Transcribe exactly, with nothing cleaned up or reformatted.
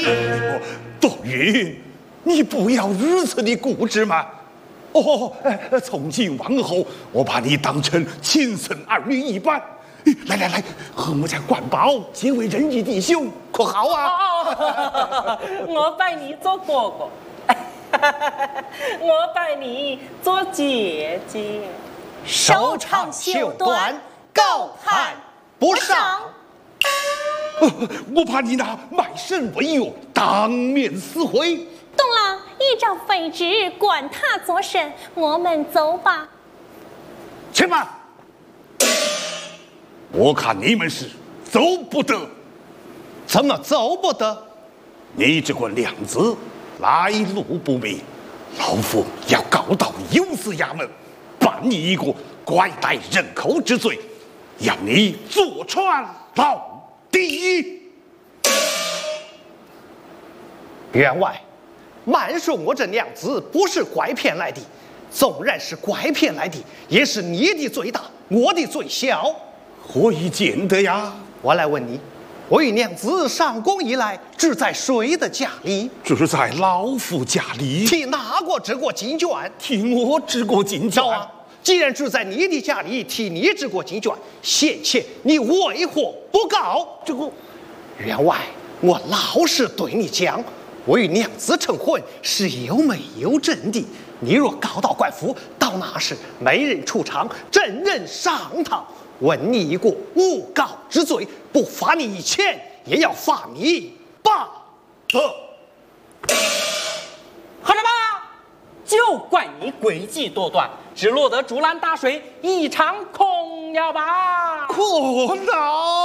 哎呦，冬云，你不要如此的固执嘛！哦，哎，从今往后，我把你当成亲生儿女一般。来来来，和我家管宝结为仁义弟兄，可好啊？ 哦，我拜你做哥哥，我拜你做姐姐。 手长袖短，高攀不上。 我怕你那卖身为药，当面撕毁。 东郎依照废旨，管他作甚，我们走吧。 且慢，我看你们是走不得。 怎么走不得？ 你这个娘子来路不明，老夫要告到有司衙门，办你一个拐带人口之罪，要你坐船牢底。 员外，慢说我这娘子不是拐骗来的，纵然是拐骗来的，也是你的罪大，我的罪小。 何以见得呀？ 我来问你，我与娘子上宫以来，只在谁的家里？ 只在老夫家里。 替哪个织过金卷？ 替我织过金卷啊！既然只在你的家里，替你织过金卷，现且你为何不告？ 这个员外，我老实对你讲，我与娘子成婚是有媒有证的。你若告到官府，到那时媒人出场，证人上堂，问你一个诬告之罪，不罚你一钱，也要罚你八个。 好了吧，就怪你诡计多端，只落得竹篮打水一场空了吧？ 可恼。